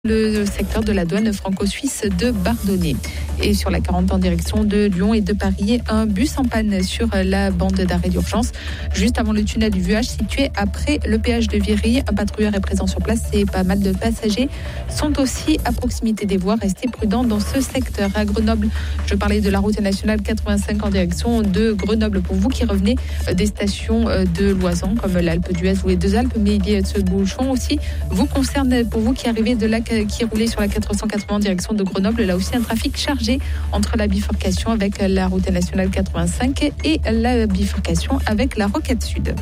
Le secteur de la douane franco-suisse de Bardonnay. Et sur la 40 en direction de Lyon et de Paris, un bus en panne sur la bande d'arrêt d'urgence, juste avant le tunnel du Vuage situé après le péage de Viry. Un patrouilleur est présent sur place et pas mal de passagers sont aussi à proximité des voies. Restez prudents dans ce secteur. À Grenoble, je parlais de la route nationale 85 en direction de Grenoble pour vous qui revenez des stations de Loison comme l'Alpe d'Huez ou les Deux Alpes. Mais ce bouchon aussi vous concerne pour vous qui arrivez de qui roulait sur la 480 en direction de Grenoble. Là aussi, un trafic chargé entre la bifurcation avec la route nationale 85 et la bifurcation avec la Rocade Sud.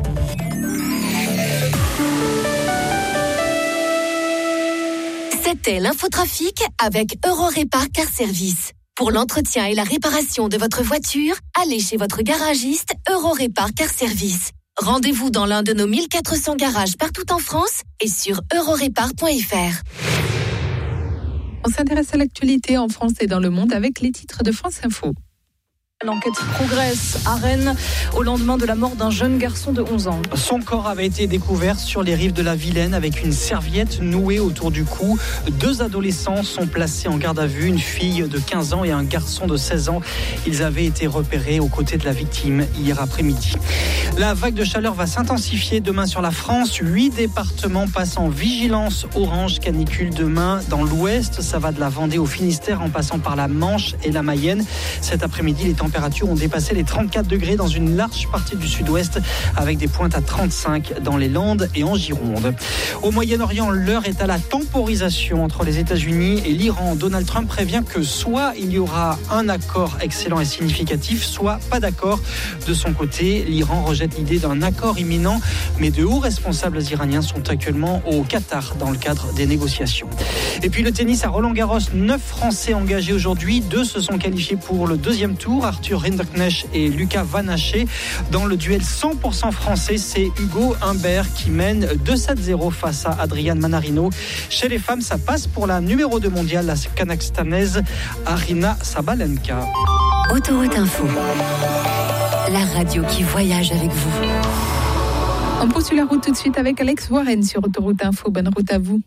C'était l'infotrafic avec Eurorépar Car Service. Pour l'entretien et la réparation de votre voiture, allez chez votre garagiste Eurorépar Car Service. Rendez-vous dans l'un de nos 1400 garages partout en France et sur eurorépar.fr. On s'intéresse à l'actualité en France et dans le monde avec les titres de France Info. L'enquête progresse à Rennes au lendemain de la mort d'un jeune garçon de 11 ans. Son corps avait été découvert sur les rives de la Vilaine avec une serviette nouée autour du cou. 2 adolescents sont placés en garde à vue, une fille de 15 ans et un garçon de 16 ans. Ils avaient été repérés aux côtés de la victime hier après-midi. La vague de chaleur va s'intensifier demain sur la France. 8 départements passent en vigilance orange canicule demain. Dans l'ouest, ça va de la Vendée au Finistère en passant par la Manche et la Mayenne. Cet après-midi, les températures ont dépassé les 34 degrés dans une large partie du sud-ouest avec des pointes à 35 dans les Landes et en Gironde. Au Moyen-Orient, l'heure est à la temporisation entre les États-Unis et l'Iran. Donald Trump prévient que soit il y aura un accord excellent et significatif, soit pas d'accord. De son côté, l'Iran rejette l'idée d'un accord imminent, mais de hauts responsables iraniens sont actuellement au Qatar dans le cadre des négociations. Et puis le tennis à Roland-Garros, 9 Français engagés aujourd'hui, 2 se sont qualifiés pour le deuxième tour. Arthur Rinderknecht et Lucas Van Haché. Dans le duel 100% français, c'est Hugo Humbert qui mène 2-7-0 face à Adrian Manarino. Chez les femmes, ça passe pour la numéro 2 mondiale, la kazakhstanaise Arina Sabalenka. Autoroute Info, la radio qui voyage avec vous. On poursuit la route tout de suite avec Alex Warren sur Autoroute Info. Bonne route à vous.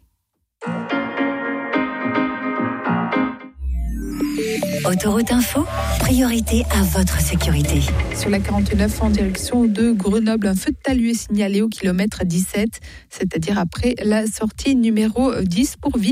Autoroute Info, priorité à votre sécurité. Sur la 49 en direction de Grenoble, un feu de talus est signalé au kilomètre 17, c'est-à-dire après la sortie numéro 10 pour Ville.